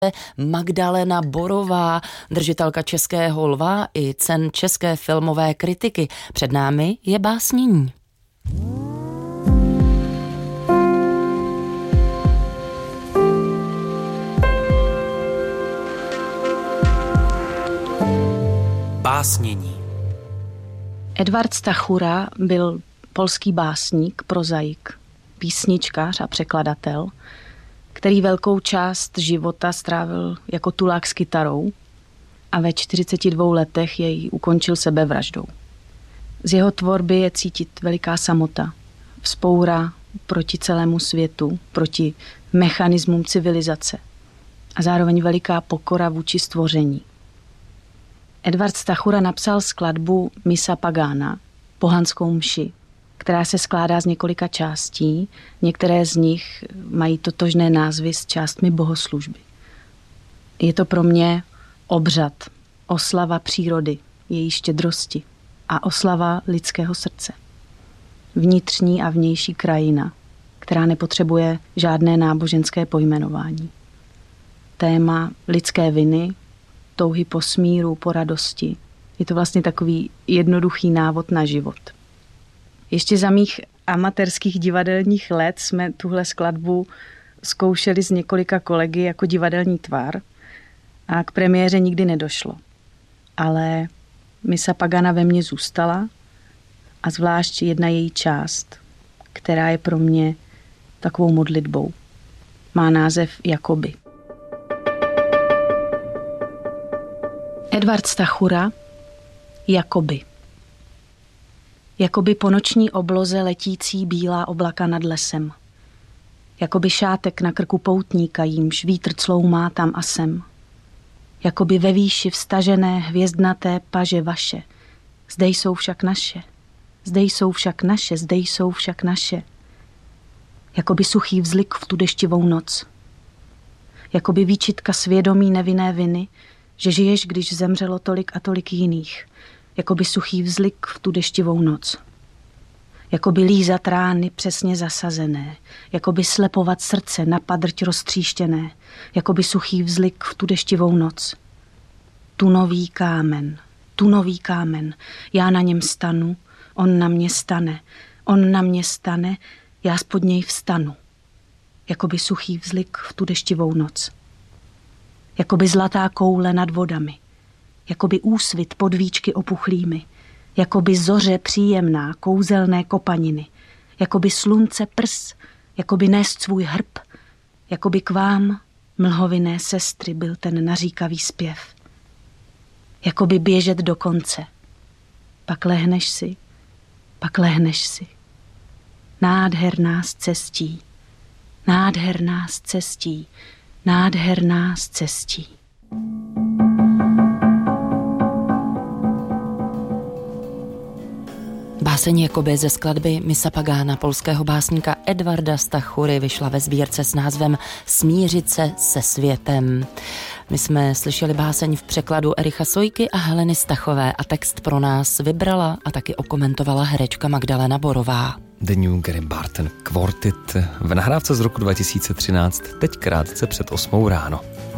Magdalena Borová, držitelka Českého lva i cen české filmové kritiky. Před námi je básnění. Básnění. Edvard Stachura byl polský básník, prozaik, písničkář a překladatel, který velkou část života strávil jako tulák s kytarou a ve 42 letech jej ukončil sebevraždou. Z jeho tvorby je cítit veliká samota, vzpoura proti celému světu, proti mechanismům civilizace a zároveň veliká pokora vůči stvoření. Edvard Stachura napsal skladbu Missa Pagana, pohanskou mši, která se skládá z několika částí. Některé z nich mají totožné názvy s částmi bohoslužby. Je to pro mě obřad, oslava přírody, její štědrosti a oslava lidského srdce. Vnitřní a vnější krajina, která nepotřebuje žádné náboženské pojmenování. Téma lidské viny, touhy po smíru, po radosti. Je to vlastně takový jednoduchý návod na život. Ještě za mých amatérských divadelních let jsme tuhle skladbu zkoušeli s několika kolegy jako divadelní tvar a k premiéře nikdy nedošlo. Ale Missa Pagana ve mně zůstala a zvlášť jedna její část, která je pro mě takovou modlitbou. Má název Jakoby. Edvard Stachura, Jakoby. Jakoby po noční obloze letící bílá oblaka nad lesem. Jakoby šátek na krku poutníka, jímž vítr cloumá tam a sem. Jakoby ve výši vstažené hvězdnaté paže vaše. Zde jsou však naše. Zde jsou však naše. Zde jsou však naše. Jakoby suchý vzlik v tu deštivou noc. Jakoby výčitka svědomí nevinné viny, že žiješ, když zemřelo tolik a tolik jiných. Jakoby suchý vzlik v tu deštivou noc. Jakoby lízat rány přesně zasazené. Jakoby slepovat srdce na padrť roztříštěné. Jakoby suchý vzlik v tu deštivou noc. Tu nový kámen. Já na něm stanu, on na mě stane. On na mě stane, já spod něj vstanu. Jakoby suchý vzlik v tu deštivou noc. Jakoby zlatá koule nad vodami. Jakoby úsvit pod víčky opuchlými, jakoby zoře příjemná, kouzelné kopaniny, jakoby slunce prs, jakoby nést svůj hrb, jakoby k vám, mlhovinné sestry, byl ten naříkavý zpěv. Jakoby běžet do konce. Pak lehneš si. Nádherná z cestí, nádherná z cestí, nádherná z cestí. Báseň Jakoby ze skladby Missa Pagana polského básníka Edvarda Stachury vyšla ve sbírce s názvem Smířit se se světem. My jsme slyšeli báseň v překladu Ericha Sojky a Heleny Stachové a text pro nás vybrala a taky okomentovala herečka Magdalena Borová. The New Gary Barton Quartet v nahrávce z roku 2013, teď krátce před 8 ráno.